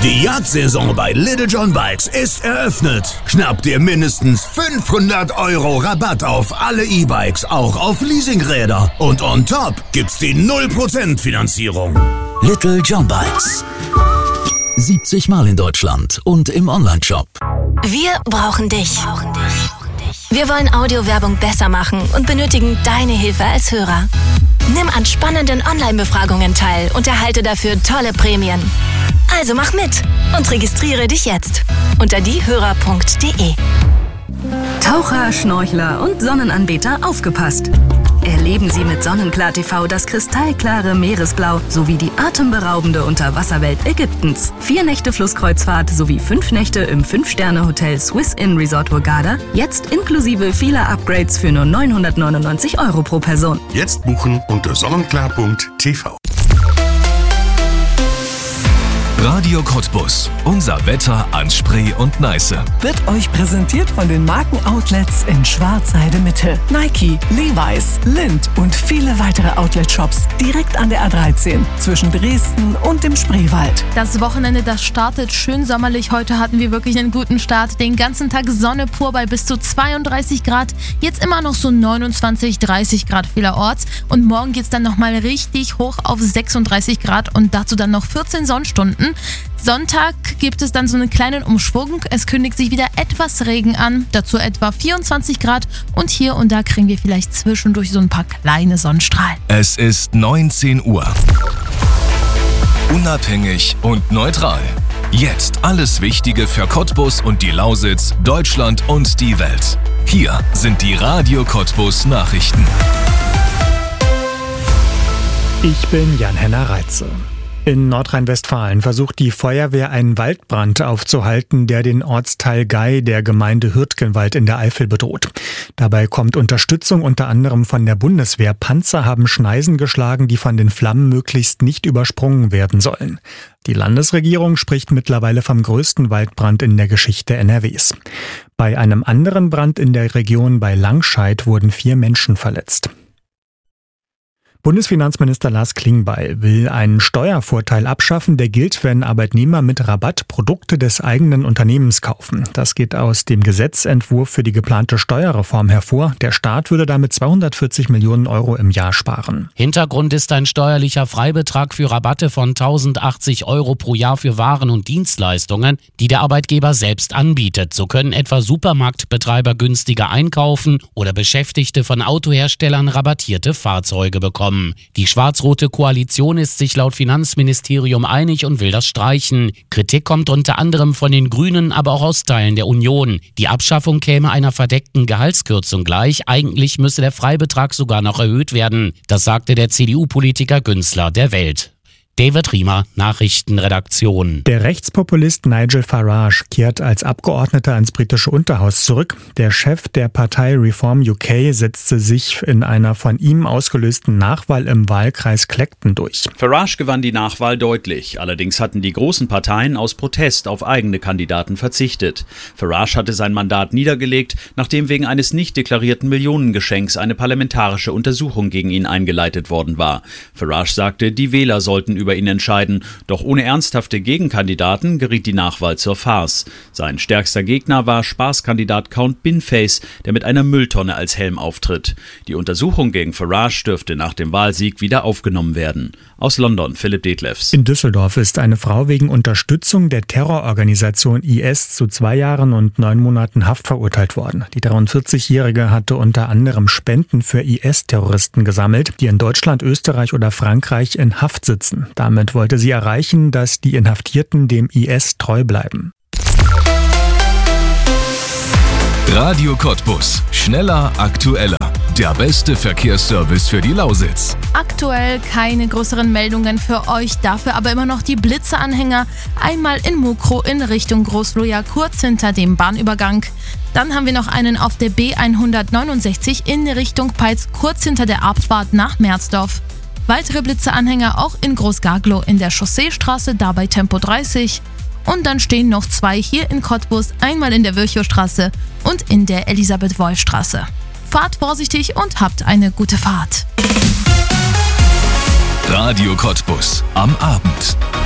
Die Jagdsaison bei Little John Bikes ist eröffnet. Schnapp dir mindestens 500 € Rabatt auf alle E-Bikes, auch auf Leasingräder. Und on top gibt's die 0% Finanzierung. Little John Bikes. 70 Mal in Deutschland und im Onlineshop. Wir brauchen dich. Wir wollen Audiowerbung besser machen und benötigen deine Hilfe als Hörer. Nimm an spannenden Online-Befragungen teil und erhalte dafür tolle Prämien. Also mach mit und registriere dich jetzt unter diehörer.de. Taucher, Schnorchler und Sonnenanbeter aufgepasst! Erleben Sie mit Sonnenklar TV das kristallklare Meeresblau sowie die atemberaubende Unterwasserwelt Ägyptens. 4 Nächte Flusskreuzfahrt sowie 5 Nächte im 5-Sterne-Hotel Swiss Inn Resort Hurghada. Jetzt inklusive vieler Upgrades für nur 999 € pro Person. Jetzt buchen unter sonnenklar.tv. Radio Cottbus. Unser Wetter an Spree und Neiße. Wird euch präsentiert von den Markenoutlets in Schwarzheide Mitte. Nike, Levi's, Lindt und viele weitere Outlet-Shops direkt an der A13 zwischen Dresden und dem Spreewald. Das Wochenende, das startet schön sommerlich. Heute hatten wir wirklich einen guten Start. Den ganzen Tag Sonne pur bei bis zu 32 Grad. Jetzt immer noch so 29, 30 Grad vielerorts. Und morgen geht's dann nochmal richtig hoch auf 36 Grad und dazu dann noch 14 Sonnenstunden. Sonntag gibt es dann so einen kleinen Umschwung. Es kündigt sich wieder etwas Regen an, dazu etwa 24 Grad und hier und da kriegen wir vielleicht zwischendurch so ein paar kleine Sonnenstrahlen. Es ist 19 Uhr. Unabhängig und neutral. Jetzt alles Wichtige für Cottbus und die Lausitz, Deutschland und die Welt. Hier sind die Radio Cottbus Nachrichten. Ich bin Jan-Henner Reitze. In Nordrhein-Westfalen versucht die Feuerwehr einen Waldbrand aufzuhalten, der den Ortsteil Gei der Gemeinde Hürtgenwald in der Eifel bedroht. Dabei kommt Unterstützung unter anderem von der Bundeswehr. Panzer haben Schneisen geschlagen, die von den Flammen möglichst nicht übersprungen werden sollen. Die Landesregierung spricht mittlerweile vom größten Waldbrand in der Geschichte NRWs. Bei einem anderen Brand in der Region bei Langscheid wurden 4 Menschen verletzt. Bundesfinanzminister Lars Klingbeil will einen Steuervorteil abschaffen, der gilt, wenn Arbeitnehmer mit Rabatt Produkte des eigenen Unternehmens kaufen. Das geht aus dem Gesetzentwurf für die geplante Steuerreform hervor. Der Staat würde damit 240 Millionen € im Jahr sparen. Hintergrund ist ein steuerlicher Freibetrag für Rabatte von 1.080 € pro Jahr für Waren und Dienstleistungen, die der Arbeitgeber selbst anbietet. So können etwa Supermarktbetreiber günstiger einkaufen oder Beschäftigte von Autoherstellern rabattierte Fahrzeuge bekommen. Die schwarz-rote Koalition ist sich laut Finanzministerium einig und will das streichen. Kritik kommt unter anderem von den Grünen, aber auch aus Teilen der Union. Die Abschaffung käme einer verdeckten Gehaltskürzung gleich. Eigentlich müsse der Freibetrag sogar noch erhöht werden. Das sagte der CDU-Politiker Günzler der Welt. David Riemer, Nachrichtenredaktion. Der Rechtspopulist Nigel Farage kehrt als Abgeordneter ins britische Unterhaus zurück. Der Chef der Partei Reform UK setzte sich in einer von ihm ausgelösten Nachwahl im Wahlkreis Clacton durch. Farage gewann die Nachwahl deutlich. Allerdings hatten die großen Parteien aus Protest auf eigene Kandidaten verzichtet. Farage hatte sein Mandat niedergelegt, nachdem wegen eines nicht deklarierten Millionengeschenks eine parlamentarische Untersuchung gegen ihn eingeleitet worden war. Farage sagte, die Wähler sollten über ihn entscheiden. Doch ohne ernsthafte Gegenkandidaten geriet die Nachwahl zur Farce. Sein stärkster Gegner war Spaßkandidat Count Binface, der mit einer Mülltonne als Helm auftritt. Die Untersuchung gegen Farage dürfte nach dem Wahlsieg wieder aufgenommen werden. Aus London, Philipp Detlefs. In Düsseldorf ist eine Frau wegen Unterstützung der Terrororganisation IS zu 2 Jahren und 9 Monaten Haft verurteilt worden. Die 43-Jährige hatte unter anderem Spenden für IS-Terroristen gesammelt, die in Deutschland, Österreich oder Frankreich in Haft sitzen. Damit wollte sie erreichen, dass die Inhaftierten dem IS treu bleiben. Radio Cottbus. Schneller, aktueller. Der beste Verkehrsservice für die Lausitz. Aktuell keine größeren Meldungen für euch, dafür aber immer noch die Blitzeanhänger. Einmal in Mukro in Richtung Großloja, kurz hinter dem Bahnübergang. Dann haben wir noch einen auf der B169 in Richtung Peitz, kurz hinter der Abfahrt nach Merzdorf. Weitere Blitzeanhänger auch in Großgaglow in der Chausseestraße, dabei Tempo 30. Und dann stehen noch 2 hier in Cottbus, einmal in der Virchowstraße und in der Elisabeth-Wolf-Straße. Fahrt vorsichtig und habt eine gute Fahrt. Radio Cottbus am Abend.